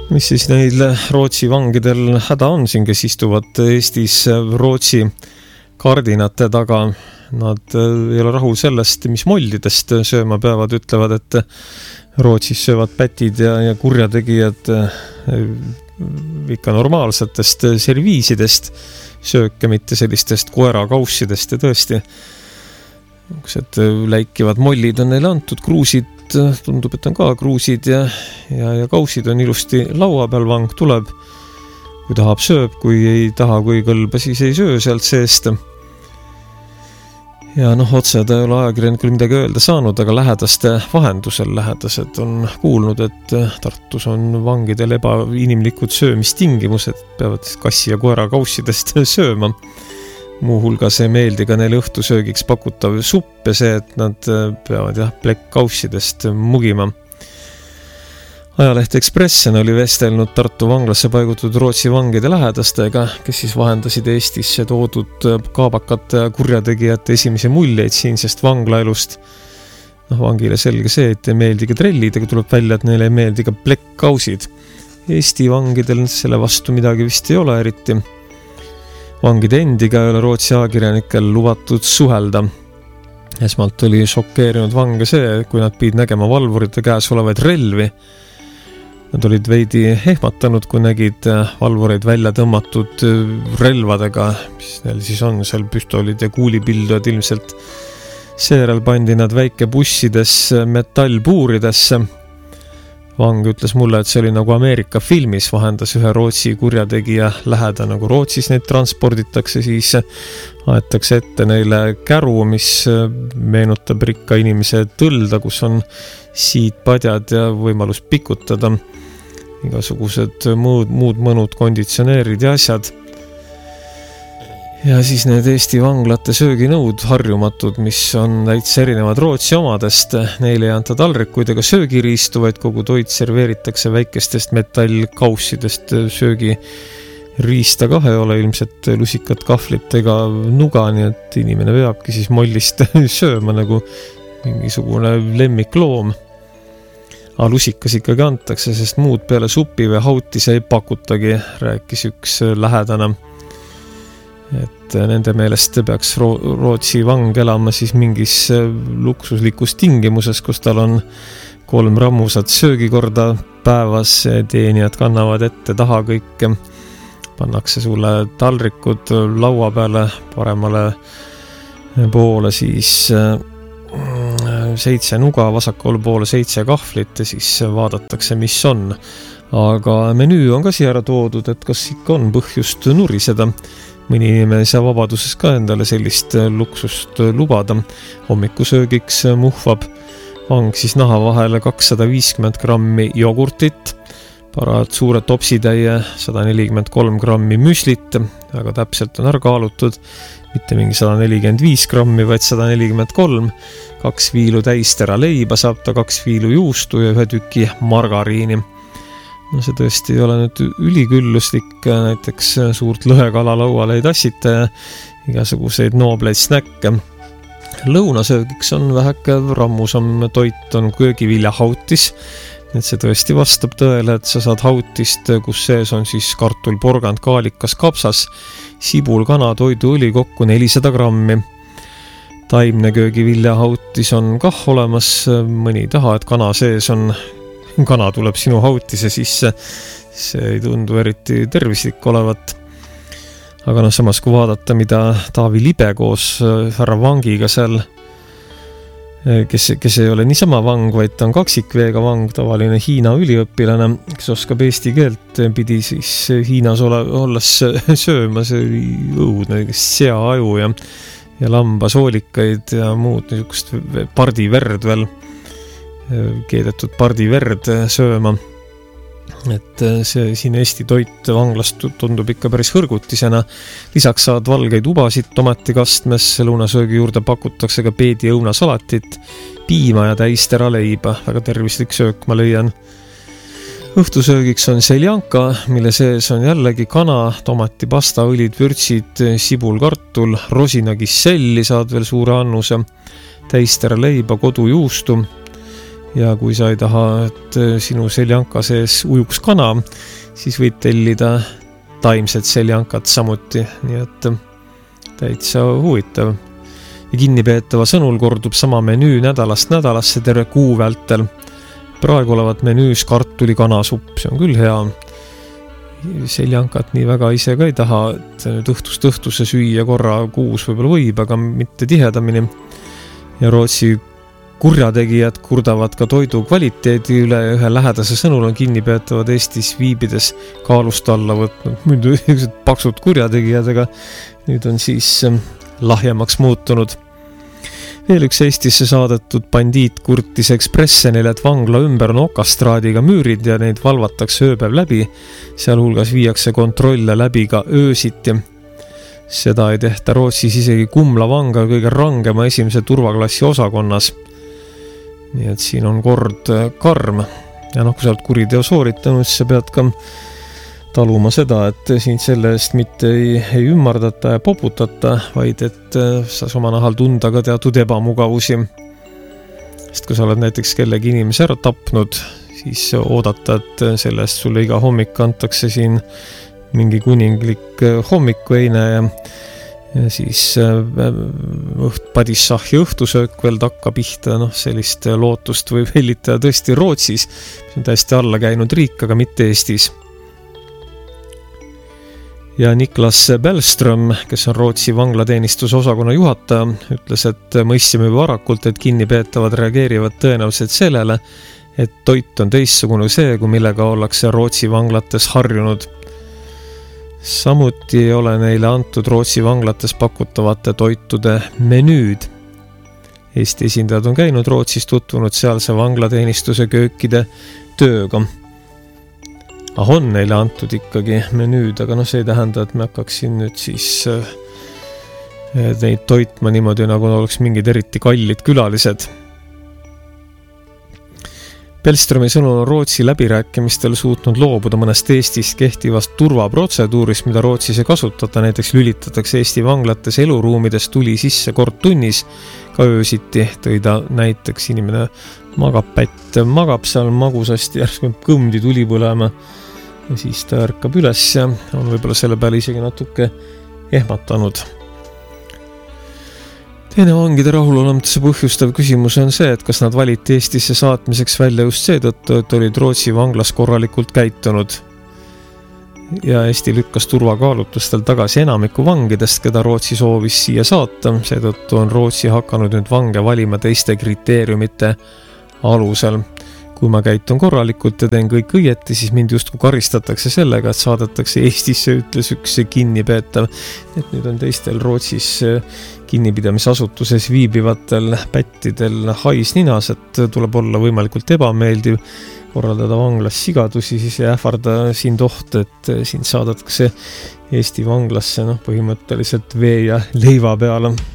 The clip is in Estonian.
Mis siis neil Rootsi vangidel häda on siin, kes istuvad Eestis Rootsi kardinate taga? Nad ei ole rahul sellest, mis mollidest sööma peavad, ütlevad, et Rootsis söövad pätid ja kurjategijad ikka normaalsetest serviisidest sööke, mitte sellistest koerakaussidest ja tõesti läikivad mollid on neile antud, kruusid, tundub, et on ka kruusid ja kausid on ilusti laua peal, vang tuleb, kui tahab sööb, kui ei taha, kui kõlba, siis ei söö sealt seest. Ja otse ta ei ole ajakirjanikul midagi öelda saanud, aga lähedaste vahendusel lähedased on kuulnud, et Tartus on vangidel ebainimlikud söömistingimused, peavad kassi ja koera kaussidest sööma. Muuhulgas ei meeldi ka neile õhtusöögiks pakutav supp ja see, et nad peavad plekkkaussidest mugima. Ajaleht Expressen oli vestelnud Tartu vanglasse paigutud Rootsi vangide lähedastega, kes siis vahendasid Eestisse toodud kaabakate ja kurjategijate esimese muljeid siinsest vanglaelust. Vangile selge see, et ei meeldi ka trellid, aga tuleb välja, et neile ei meeldi ka plekkausid. Eesti vangidel selle vastu midagi vist ei ole eriti. Vangide endiga ei ole Rootsi ajakirjanikel lubatud suhelda. Esmalt oli šokeerinud vange see, kui nad pidid nägema valvurite käes olevaid relvi. Nad olid veidi ehmatanud, kui nägid valvureid välja tõmmatud relvadega, mis neil siis on, seal püstolid ja kuulipildujad ilmselt. Seejärel pandi nad väike bussidesse metallpuuridesse. Vang ütles mulle, et see oli nagu Ameerika filmis, vahendas ühe Rootsi kurjategija läheda, nagu Rootsis neid transporditakse, siis aetakse ette neile käru, mis meenutab rikka inimese tõlda, kus on siitpadjad ja võimalus pikutada, igasugused muud mõnud, konditsioneerid ja asjad. Ja siis need Eesti vanglate sööginõud harjumatud, mis on täitsa erinevad Rootsi omadest. Neile ei anta taldrikuid ega söögiriistu, vaid kogu toit serveeritakse väikestest metallkaussidest. Söögiriista ka ei ole ilmselt lusikat, kahvlit ega nuga, nii et inimene peabki siis mollist sööma nagu mingisugune lemmikloom. Aga lusikas ikkagi antakse, sest muud peale supi või hautise ei pakutagi, rääkis üks lähedana. Et nende meelest peaks Rootsi vang elama siis mingis luksuslikus tingimuses, kus tal on 3 rammusat söögikorda päevas, teenijad kannavad ette taha kõike, pannakse sulle taldrikud laua peale, paremale poole siis 7 nuga, vasakul poole 7 kahvlit ja siis vaadatakse, mis on. Aga menüü on ka siia ära toodud, et kas ikka on põhjust nuriseda. Mõni inimene ei saa vabaduses ka endale sellist luksust lubada. Hommikusöögiks muhvab vang siis naha vahele 250 grammi jogurtit, parad suure topsitäie 143 grammi müslit, väga täpselt on ära kaalutud, mitte mingi 145 grammi, vaid 143, 2 viilu täistera leiba, saab ta 2 viilu juustu ja 1 tüki margariini. See tõesti ei ole nüüd ülikülluslik, näiteks suurt lõhekala lauale ei tassita ja igasuguseid noobleid snäkke. Lõunasöögiks on väheke rammusam toit, on köögiviljahautis, et see tõesti vastab tõele, et sa saad hautist, kus sees on siis kartul, porgand, kaalikas, kapsas, sibul, kana, toiduõli kokku 400 grammi. Taimne köögiviljahautis on kah olemas, mõni taha, et kana sees on, kana tuleb sinu hautise sisse, see ei tundu eriti tervislik olevat. Aga samas kui vaadata, mida Taavi Libe koos härra vangiga seal, kes ei ole niisama vang, vaid ta on kaksikveega vang, tavaline Hiina üliõpilane, kes oskab eesti keelt, pidi siis Hiinas olles sööma, see oli õudne, seaaju ja lambasoolikaid ja muud niisugust pardiverd veel, keedetud pardiverd sööma. Et see siin Eesti toit vanglast tundub ikka päris hõrgutisena. Lisaks saad valgeid ubasid tomatikastmes, lõunasöögi juurde pakutakse ka peedi õunasalatit, piima ja täistera leiba, väga tervislik söök, ma leian. Õhtusöögiks on seljanka, mille sees on jällegi kana, tomati, pasta, õlid, vürtsid, sibul, kartul, rosinagisselli saad veel suure annuse, täistera leiba, kodujuustu ja kui sa ei taha, et sinu seljanka sees ujuks kana, siis võid tellida taimset seljankat samuti, nii et täitsa huvitav. Ja kinnipeetava sõnul kordub sama menüü nädalast nädalasse terve kuu vältel. Praegu olevat menüüs kartuli kanasupp, see on küll hea. Seljankat nii väga ise ka ei taha, et nüüd õhtust õhtuse süüa korra kuus võib-olla võib, aga mitte tihedamini. Ja Rootsi kurjategijad kurdavad ka toidu kvaliteedi üle ja ühe lähedase sõnul on kinnipeetavad Eestis viibides kaalust alla võtnud. Muidu paksud kurjategijad, aga nüüd on siis lahjemaks muutunud. Veel üks Eestisse saadetud bandiit kurtis Ekspressenile, et vangla ümber on okastraadiga müürid ja neid valvatakse ööpäev läbi, sealhulgas viiakse kontrolle läbi ka öösiti. Seda ei tehta Rootsis isegi Kumla vanga kõige rangema esimese turvaklassi osakonnas. Nii et siin on kord karm. Ja kui sa oled kuriteo sooritanud, siis sa pead ka taluma seda, et siin selle eest mitte ei ümmardata ja poputata, vaid et sa oma nahal tunda ka teatud ebamugavusi. Sest kui sa oled näiteks kellegi inimese ära tapnud, siis oodata, et sellest sulle iga hommik antakse siin mingi kuninglik hommikueine ja siis padissahi õhtusöök veel takka pihta, sellist lootust võib hellitada tõesti Rootsis, mis on täiesti alla käinud riik, aga mitte Eestis. Ja Niklas Bellström, kes on Rootsi vanglateenistuse osakonna juhataja, ütles, et mõistsime varakult, et kinnipeetavad reageerivad tõenäoliselt sellele, et toit on teistsugune see, kui millega ollakse Rootsi vanglates harjunud. Samuti ei ole neile antud Rootsi vanglates pakutavate toitude menüüd. Eesti esindajad on käinud Rootsis, tutvunud sealse vanglateenistuse köökide tööga. On neile antud ikkagi menüüd, aga see ei tähenda, et me hakkaksin nüüd siis neid toitma niimoodi, nagu oleks mingid eriti kallid külalised. Bellströmi sõnul on Rootsi läbirääkimistel suutnud loobuda mõnest Eestis kehtivast turvaprotseduurist, mida Rootsis ei kasutata, näiteks lülitatakse Eesti vanglates eluruumides tuli sisse kord tunnis, ka öösiti tõi ta näiteks inimene magab seal magusasti, järsku kõmdi tuli põlema ja siis ta ärkab üles ja on võib-olla selle peale isegi natuke ehmatanud. Teine vangide rahulolematuse põhjustav küsimus on see, et kas nad valiti Eestisse saatmiseks välja just seetõttu, et olid Rootsi vanglas korralikult käitunud. Ja Eesti lükkas turvakaalutlustel tagasi enamiku vangidest, keda Rootsi soovis siia saata, seetõttu on Rootsi hakanud nüüd vange valima teiste kriteeriumite alusel. Kui ma käitun korralikult ja teen kõik õieti, siis mind justkui karistatakse sellega, et saadetakse Eestisse, ütles üks kinnipeetav. Et nüüd on teistel Rootsis kinnipidamisasutuses viibivatel pättidel hais ninas, et tuleb olla võimalikult ebameeldiv, korraldada vanglas sigadusi, siis ei ähvarda sind oht, et sind saadetakse Eesti vanglasse põhimõtteliselt vee ja leiva peale.